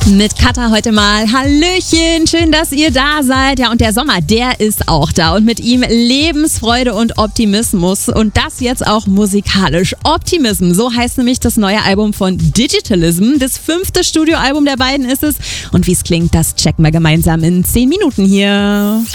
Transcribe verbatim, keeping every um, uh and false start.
Mit Katha heute mal. Hallöchen, schön, dass ihr da seid. Ja, und der Sommer, der ist auch da. Und mit ihm Lebensfreude und Optimismus. Und das jetzt auch musikalisch. Optimism, so heißt nämlich das neue Album von Digitalism. Das fünfte Studioalbum der beiden ist es. Und wie es klingt, das checken wir gemeinsam in zehn Minuten hier.